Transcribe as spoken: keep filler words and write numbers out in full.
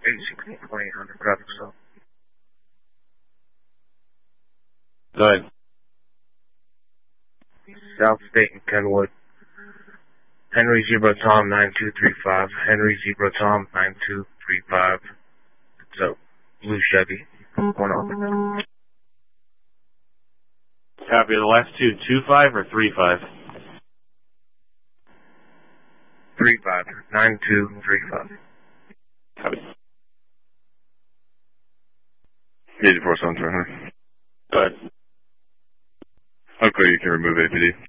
eight sixteen twenty-eight hundred traffic stop. Go ahead. South State and Kenwood. Henry Zebra Tom nine two three five. Henry Zebra Tom nine two three five. It's a blue Chevy. Going on. Copy. The last two, two five or three five? Three five. Nine two three five. Copy. eighty-four seven three hundred. Go ahead. Okay, you can remove A P D.